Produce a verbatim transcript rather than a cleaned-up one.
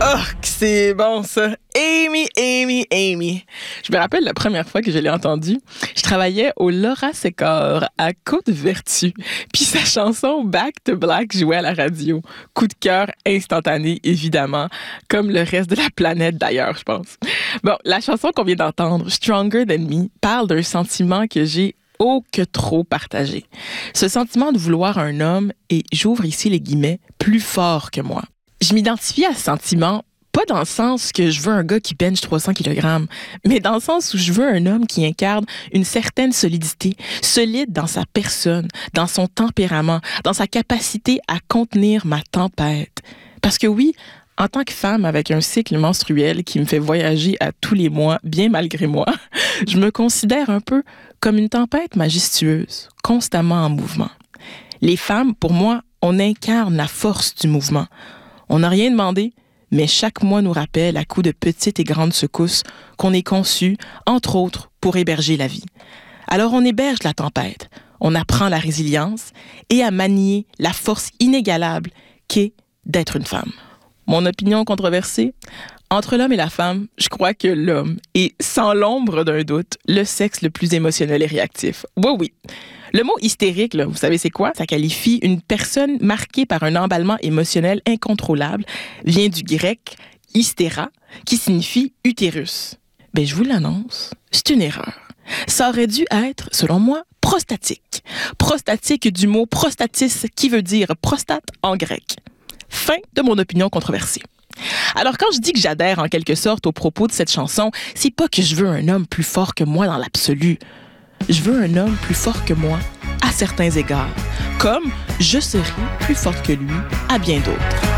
Oh, c'est bon ça. Amy, Amy, Amy. Je me rappelle la première fois que je l'ai entendue. Je travaillais au Laura Sécor à Côte-Vertu. Puis sa chanson Back to Black jouait à la radio. Coup de cœur instantané, évidemment. Comme le reste de la planète d'ailleurs, je pense. Bon, la chanson qu'on vient d'entendre, Stronger Than Me, parle d'un sentiment que j'ai oh que trop partagé. Ce sentiment de vouloir un homme et, j'ouvre ici les guillemets, plus fort que moi. Je m'identifie à ce sentiment, pas dans le sens que je veux un gars qui bench trois cents kilogrammes, mais dans le sens où je veux un homme qui incarne une certaine solidité, solide dans sa personne, dans son tempérament, dans sa capacité à contenir ma tempête. Parce que oui, en tant que femme avec un cycle menstruel qui me fait voyager à tous les mois, bien malgré moi, je me considère un peu comme une tempête majestueuse, constamment en mouvement. Les femmes, pour moi, on incarne la force du mouvement. On n'a rien demandé, mais chaque mois nous rappelle, à coups de petites et grandes secousses, qu'on est conçu, entre autres, pour héberger la vie. Alors on héberge la tempête, on apprend la résilience et à manier la force inégalable qu'est d'être une femme. Mon opinion controversée? Entre l'homme et la femme, je crois que l'homme est, sans l'ombre d'un doute, le sexe le plus émotionnel et réactif. Oui, oui. Le mot hystérique, là, vous savez c'est quoi? Ça qualifie une personne marquée par un emballement émotionnel incontrôlable, vient du grec « hystéra », qui signifie « utérus ». Ben, je vous l'annonce, c'est une erreur. Ça aurait dû être, selon moi, prostatique. Prostatique du mot prostatis, qui veut dire prostate en grec. Fin de mon opinion controversée. Alors quand je dis que j'adhère en quelque sorte aux propos de cette chanson, c'est pas que je veux un homme plus fort que moi dans l'absolu. Je veux un homme plus fort que moi à certains égards, comme je serai plus forte que lui à bien d'autres.